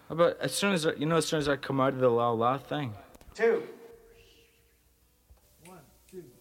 How about as soon as I come out of the la la thing? 2. 1, 2.